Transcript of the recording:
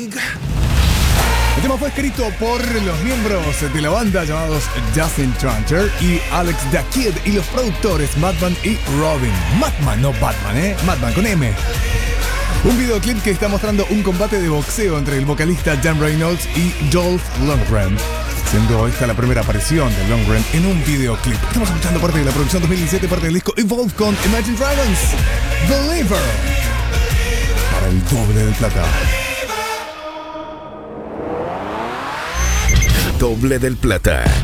King. El tema fue escrito por los miembros de la banda llamados Justin Tranter y Alex the Kid y los productores Madman y Robin. Madman, no Batman, Madman con M. Un videoclip que está mostrando un combate de boxeo entre el vocalista Jan Reynolds y Dolph Lundgren, siendo esta la primera aparición de Lundgren en un videoclip. Estamos escuchando parte de la producción 2017, parte del disco Evolve con Imagine Dragons, Believer, para el doble del plata. Doble del plata.